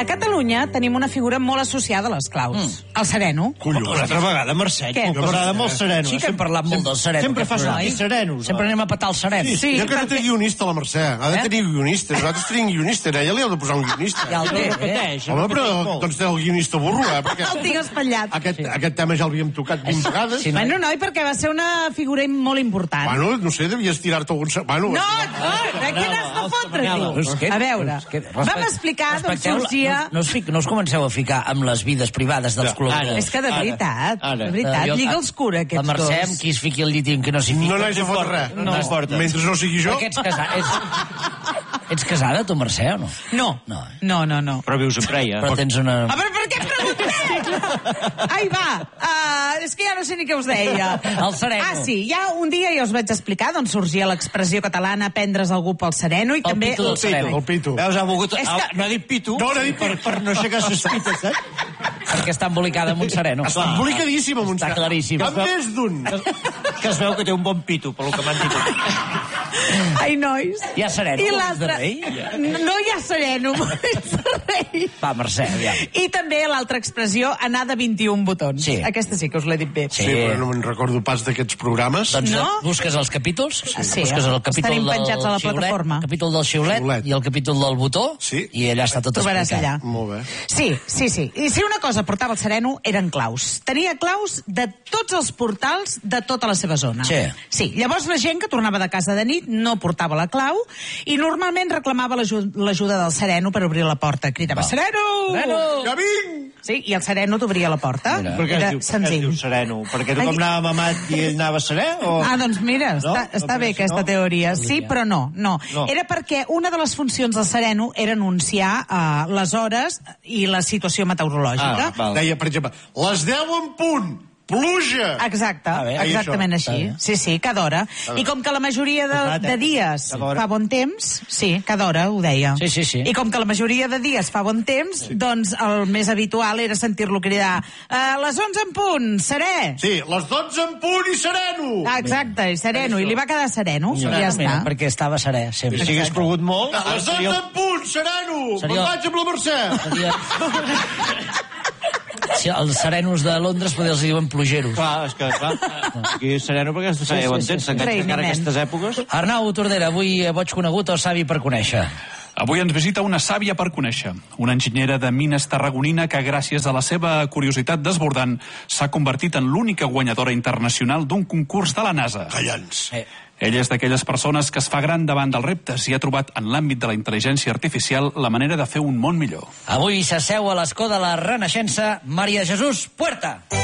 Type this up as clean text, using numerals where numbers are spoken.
A Catalunya tenim una figura molt associada a les claus. El sereno. Collons. Una altra vegada, Mercè. Què? Que m'agrada molt sereno. Sí que hem parlat molt del sereno. Sempre fas noi. serenos. Sempre anem a petar el sereno. Sí, Jo que no té guionista, la Mercè. Ha de tenir guionista. Nosaltres tenim guionista. A ella li heu de posar un guionista. Ja el té, repeteix. Home, però doncs té el guionista burro, Perquè El tinc espatllat. aquest tema ja l'havíem tocat 20 vegades. Sí, Bueno, noi, perquè va ser una figura molt important. Bueno, no sé, devies tirar-te algun... Bueno, No, de què n'has de fotre, tu? A veure, vam explicar d'on sorgia... No us comenceu a ficar amb les vides privades dels col·laboradors. És que de veritat, lliga-els cura, La aquests Mercè, dos. amb qui es fiqui el llit i amb qui no s'hi fiqui. no n'haig de fotre res. No importa. Mentre no sigui jo... Perquè ets casada, tu, Mercè, o no? No. Però vius a Preia. Però tens una... A veure, per què em pregunteu? Ai, va, és que ja no sé ni què us deia. El sereno. Ah, sí, ja un dia ja us vaig explicar d'on sorgia l'expressió catalana prendre's algú pel sereno i El també... pito del sereno. El pito. Veus, ha volgut... És que- No ha dit pito. No, no ha dit per no aixecar ses pites, saps? Perquè està embolicada amb un sereno. Està embolicadíssim amb un... Està claríssim. Amb més d'un. Que es veu que té un bon pito, pel que m'han dit. Ai, nois. Hi ha sereno, I de l'altre... rei? No hi ha sereno, de rei. Va, Mercè, aviam. I també l'altra expressió, anar de 21 botons. Sí. Aquesta sí que us l'he dit bé. Sí, però no me'n recordo pas d'aquests programes. Doncs No? busques els capítols, Sí, busques el capítol estaran del penjats a la xiulet, plataforma. el capítol del xiulet Xiulet. i el capítol del botó, Sí. i allà està tot Trobaràs explicat. allà. Molt bé. Sí. I si una cosa portava el sereno, eren claus. Tenia claus de tots els portals de tota la seva zona. Sí. Llavors la gent que tornava de casa de nit no portava la clau i normalment reclamava l'ajuda del sereno per obrir la porta. Cridava, sereno! Ja vinc! Sí, i el sereno t'obria la porta. Mira. Per què Era es diu senzill. sereno? Perquè tothom anava mamat i ell anava serè? O... Ah, doncs mira, No? està bé aquesta teoria. Sí, però no. Era perquè una de les funcions del sereno era anunciar les hores i la situació meteorològica. val. Deia, per exemple, les 10 en punt, pluja! Exacte, bé. exactament Això. així. Sí, cada hora. I com que la majoria de dies Cada hora. fa bon temps, sí, cada hora ho deia. Sí. I com que la majoria de dies fa bon temps, doncs el més habitual era sentir-lo cridar les 11 en punt, serè! Sí, les 12 en punt i sereno! Exacte, i sereno, i li va quedar sereno, i ja està. Perquè estava serè, I sempre. si hagués plogut molt... A les 12 en punt, sereno! Seria- Me'n vaig amb la Mercè! Si els serenos de Londres potser els diuen plugeros. Clar, és que, clar, aquí és sereno perquè ja ho entens, s'enganxa encara aquestes èpoques. Arnau Tordera, avui boig conegut o savi per conèixer? Avui ens visita una sàvia per conèixer, una enginyera de mines tarragonina que gràcies a la seva curiositat desbordant s'ha convertit en l'única guanyadora internacional d'un concurs de la NASA. Callants. Ella és d'aquelles persones que es fa gran davant dels reptes i ha trobat en l'àmbit de la intel·ligència artificial la manera de fer un món millor. Avui s'asseu a l'escó de la Renaixença Maria Jesús Puerta.